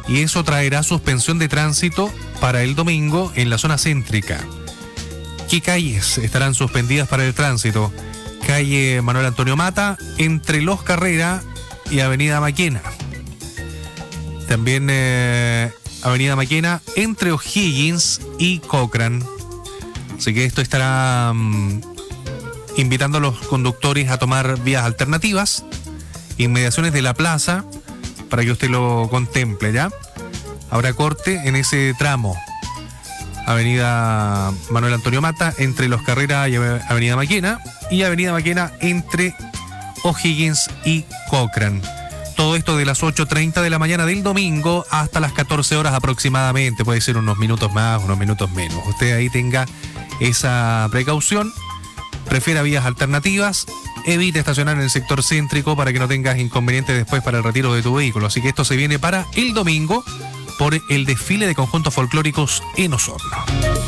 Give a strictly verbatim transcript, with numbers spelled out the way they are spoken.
y eso traerá suspensión de tránsito para el domingo en la zona céntrica. ¿Qué calles estarán suspendidas para el tránsito? Calle Manuel Antonio Mata, entre Los Carrera y Avenida Maquena. También eh, Avenida Maquena, entre O'Higgins y Cochrane. Así que esto estará um, invitando a los conductores a tomar vías alternativas, inmediaciones de la plaza, para que usted lo contemple, ¿ya? Habrá corte en ese tramo. Avenida Manuel Antonio Mata, entre Los Carrera y Avenida Maquena, y Avenida Maquena entre O'Higgins y Cochrane. Todo esto de las ocho treinta de la mañana del domingo hasta las catorce horas aproximadamente. Puede ser unos minutos más, unos minutos menos. Usted ahí tenga esa precaución. Prefiera vías alternativas. Evite estacionar en el sector céntrico para que no tengas inconvenientes después para el retiro de tu vehículo. Así que esto se viene para el domingo por el desfile de conjuntos folclóricos en Osorno.